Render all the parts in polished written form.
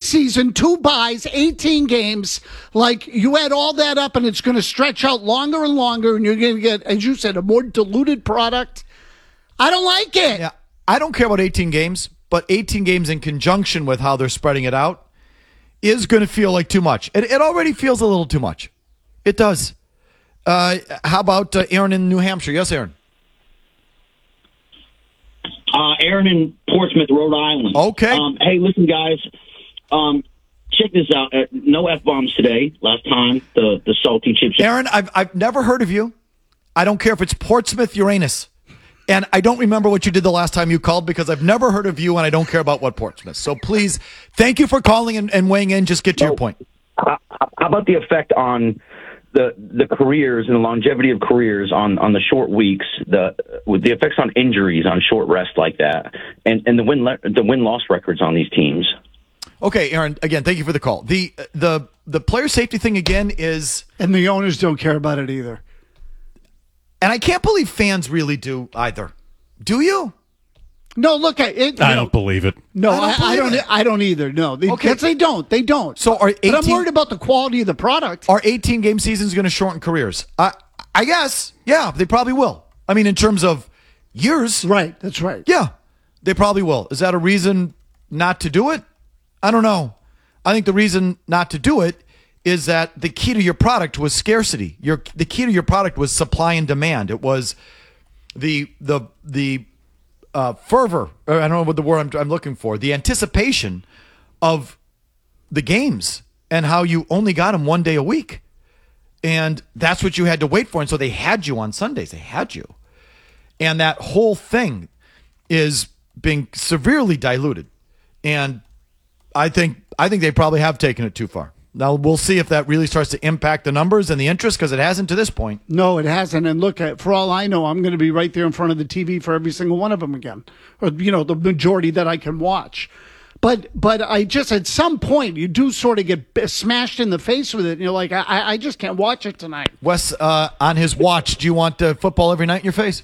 season, 2 buys, 18 games. Like, you add all that up, and it's going to stretch out longer and longer, and you're going to get, as you said, a more diluted product. I don't like it. Yeah, I don't care about 18 games, but 18 games in conjunction with how they're spreading it out is going to feel like too much. It already feels a little too much. It does. How about Aaron in New Hampshire? Yes, Aaron. Aaron in Portsmouth, Rhode Island. Okay. Hey, listen, guys. Check this out. No F-bombs today. Last time, the salty chips. Aaron, I've never heard of you. I don't care if it's Portsmouth, Uranus. And I don't remember what you did the last time you called because I've never heard of you and I don't care about what Portsmouth. So please, thank you for calling and weighing in. Just get to your point. How about the effect on the careers and the longevity of careers on the short weeks, with the effects on injuries, on short rest like that, and the win-loss records on these teams? Okay, Aaron, again, thank you for the call. The player safety thing again is... And the owners don't care about it either. And I can't believe fans really do either. Do you? No, look at it. I don't believe it. No, I don't either. No, because they don't. They don't. So are 18, but I'm worried about the quality of the product. Are 18-game seasons going to shorten careers? I guess, yeah, they probably will. I mean, in terms of years. Right, that's right. Yeah, they probably will. Is that a reason not to do it? I don't know. I think the reason not to do it is that the key to your product was scarcity. The key to your product was supply and demand. It was the fervor, or I don't know what the word I'm looking for, the anticipation of the games and how you only got them one day a week. And that's what you had to wait for. And so they had you on Sundays. They had you. And that whole thing is being severely diluted. And I think they probably have taken it too far. Now, we'll see if that really starts to impact the numbers and the interest, because it hasn't to this point. No, it hasn't. And look, for all I know, I'm going to be right there in front of the TV for every single one of them again, or, the majority that I can watch. But I just, at some point, you do sort of get smashed in the face with it. And you're like, I just can't watch it tonight. Wes, on his watch, do you want football every night in your face?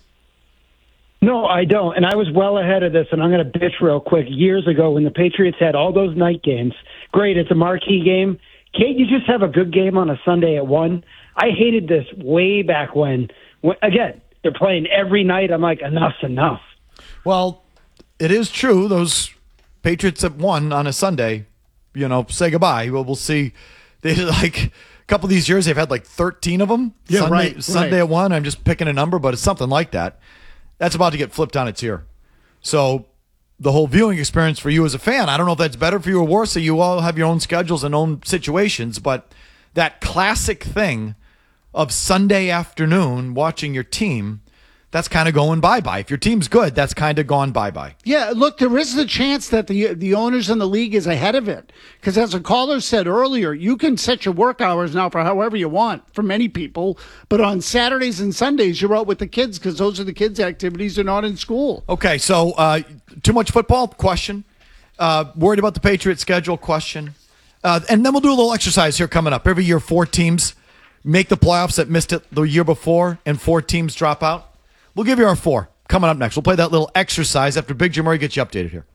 No, I don't. And I was well ahead of this, and I'm going to bitch real quick. Years ago, when the Patriots had all those night games, great, it's a marquee game. Can't you just have a good game on a Sunday at 1? I hated this way back when again, they're playing every night. I'm like, enough's enough. Well, it is true. Those Patriots at 1 on a Sunday, say goodbye. We'll see. They like a couple of these years, they've had like 13 of them. Yeah, Sunday at 1. I'm just picking a number, but it's something like that. That's about to get flipped on its ear. So the whole viewing experience for you as a fan, I don't know if that's better for you or worse. So you all have your own schedules and own situations, but that classic thing of Sunday afternoon watching your team, that's kind of going bye-bye. If your team's good, that's kind of gone bye-bye. Yeah, look, there is the chance that the owners in the league is ahead of it. Because as a caller said earlier, you can set your work hours now for however you want for many people. But on Saturdays and Sundays, you're out with the kids because those are the kids' activities. They're not in school. Okay, so too much football? Question. Worried about the Patriots schedule? Question. And then we'll do a little exercise here coming up. Every year, 4 teams make the playoffs that missed it the year before, and 4 teams drop out. We'll give you our 4 coming up next. We'll play that little exercise after Big Jim Murray gets you updated here.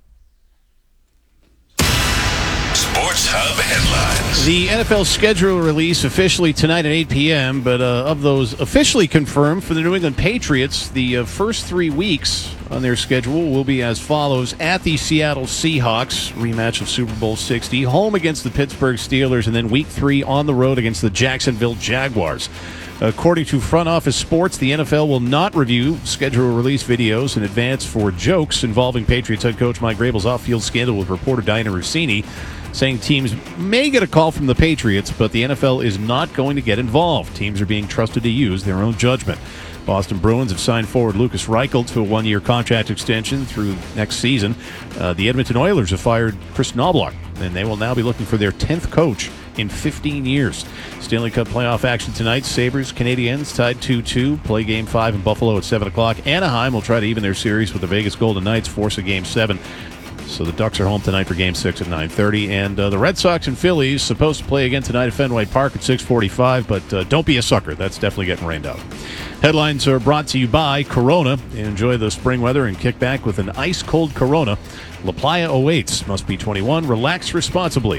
Sports Hub headlines. The NFL schedule release officially tonight at 8 p.m., but of those officially confirmed for the New England Patriots, the first 3 weeks on their schedule will be as follows. At the Seattle Seahawks, rematch of Super Bowl 60, home against the Pittsburgh Steelers, and then week 3 on the road against the Jacksonville Jaguars. According to Front Office Sports, the NFL will not review schedule release videos in advance for jokes involving Patriots head coach Mike Vrabel's off-field scandal with reporter Diana Rossini, saying teams may get a call from the Patriots, but the NFL is not going to get involved. Teams are being trusted to use their own judgment. Boston Bruins have signed forward Lucas Reichel to a 1-year contract extension through next season. The Edmonton Oilers have fired Chris Knobloch, and they will now be looking for their 10th coach in 15 years. Stanley Cup playoff action tonight. Sabres, Canadiens tied 2-2. Play Game 5 in Buffalo at 7 o'clock. Anaheim will try to even their series with the Vegas Golden Knights, force a Game 7. So the Ducks are home tonight for Game 6 at 9:30. And the Red Sox and Phillies supposed to play again tonight at Fenway Park at 6:45, but don't be a sucker. That's definitely getting rained out. Headlines are brought to you by Corona. Enjoy the spring weather and kick back with an ice-cold Corona. La Playa awaits. Must be 21. Relax responsibly.